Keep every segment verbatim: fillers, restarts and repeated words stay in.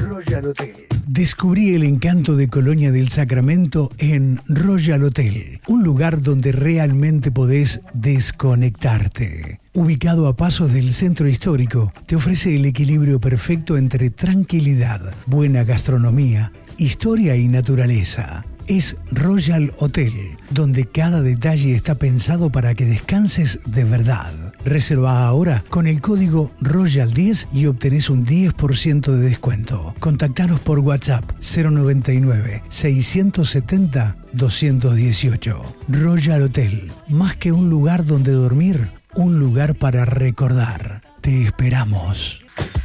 Royal Hotel. Descubrí el encanto de Colonia del Sacramento en Royal Hotel, un lugar donde realmente podés desconectarte. Ubicado a pasos del centro histórico, te ofrece el equilibrio perfecto entre tranquilidad, buena gastronomía, historia y naturaleza. Es Royal Hotel, donde cada detalle está pensado para que descanses de verdad. Reserva ahora con el código Royal diez y obtenés un diez por ciento de descuento. Contactanos por WhatsApp cero noventa y nueve, seiscientos setenta, doscientos dieciocho. Royal Hotel, más que un lugar donde dormir, un lugar para recordar. Te esperamos.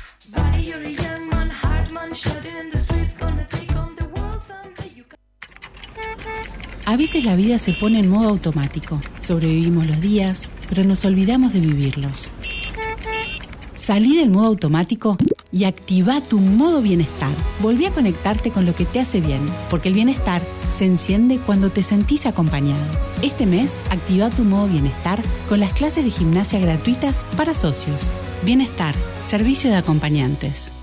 A veces la vida se pone en modo automático. Sobrevivimos los días, pero nos olvidamos de vivirlos. Salí del modo automático y activa tu modo bienestar. Volví a conectarte con lo que te hace bien, porque el bienestar se enciende cuando te sentís acompañado. Este mes, activa tu modo bienestar con las clases de gimnasia gratuitas para socios. Bienestar, servicio de acompañantes.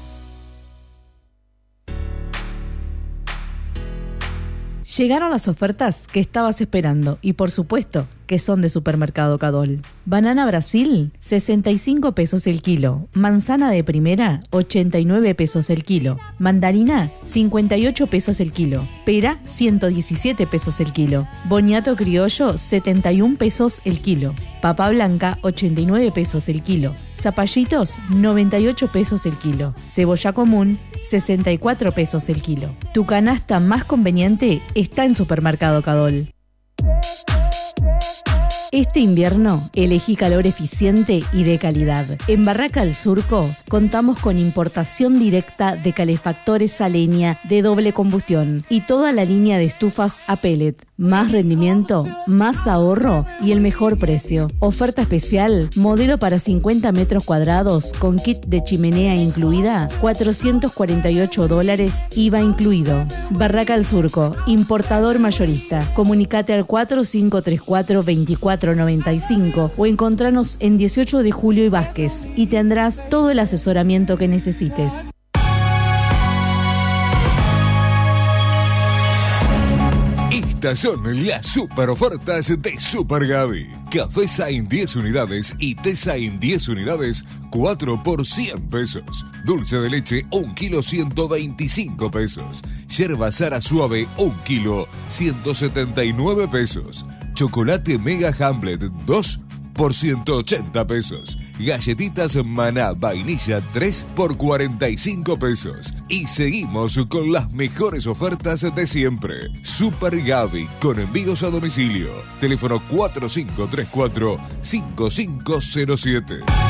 Llegaron las ofertas que estabas esperando y por supuesto que son de Supermercado Cadol. Banana Brasil, sesenta y cinco pesos el kilo. Manzana de primera, ochenta y nueve pesos el kilo. Mandarina, cincuenta y ocho pesos el kilo. Pera, ciento diecisiete pesos el kilo. Boniato criollo, setenta y un pesos el kilo. Papa blanca, ochenta y nueve pesos el kilo. Zapallitos, noventa y ocho pesos el kilo. Cebolla común, sesenta y cuatro pesos el kilo. Tu canasta más conveniente está en Supermercado Cadol. Este invierno, elegí calor eficiente y de calidad. En Barraca del Surco, contamos con importación directa de calefactores a leña de doble combustión y toda la línea de estufas a pellet. Más rendimiento, más ahorro y el mejor precio. Oferta especial, modelo para cincuenta metros cuadrados con kit de chimenea incluida, cuatrocientos cuarenta y ocho dólares, I V A incluido. Barraca del Surco, importador mayorista. Comunicate al cuatro cinco tres cuatro, veinticuatro noventa y cinco o encontranos en dieciocho de julio y Vázquez y tendrás todo el asesoramiento que necesites. Estas son las super ofertas de Super Gaby. Café Sain diez unidades y té Sain diez unidades, cuatro por cien pesos. Dulce de leche un kilo, ciento veinticinco pesos. Yerba Sara suave un kilo, ciento setenta y nueve pesos. Chocolate Mega Hamlet dos por ciento ochenta pesos. Galletitas Maná Vainilla tres por cuarenta y cinco pesos. Y seguimos con las mejores ofertas de siempre. Super Gaby con envíos a domicilio. Teléfono cuatro cinco tres cuatro, cinco cinco cero siete.